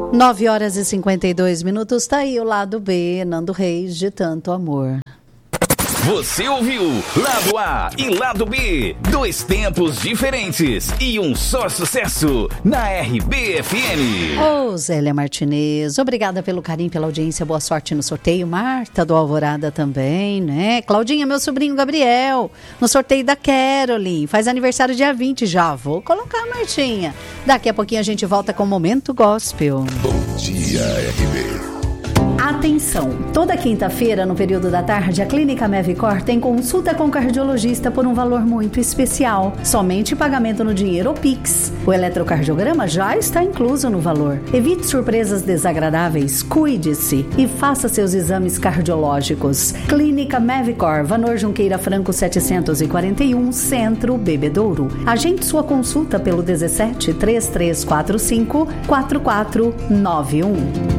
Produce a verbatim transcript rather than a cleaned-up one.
nove horas e cinquenta e dois minutos, tá aí o lado B, Nando Reis, de Tanto Amor. Você ouviu Lado A e Lado B, dois tempos diferentes e um só sucesso na R B F M. Ô, Zélia Martinez, obrigada pelo carinho, pela audiência, boa sorte no sorteio. Marta do Alvorada também, né? Claudinha, meu sobrinho Gabriel, no sorteio da Caroline, faz aniversário dia vinte, já vou colocar a Martinha. Daqui a pouquinho a gente volta com o Momento Gospel. Bom dia, R B. Atenção! Toda quinta-feira, no período da tarde, a Clínica Mevicor tem consulta com cardiologista por um valor muito especial. Somente pagamento no dinheiro ou Pix. O eletrocardiograma já está incluso no valor. Evite surpresas desagradáveis, cuide-se e faça seus exames cardiológicos. Clínica Mevicor, Vanor Junqueira Franco setecentos e quarenta e um, Centro, Bebedouro. Agende sua consulta pelo dezessete, três três quatro cinco, quatro quatro nove um.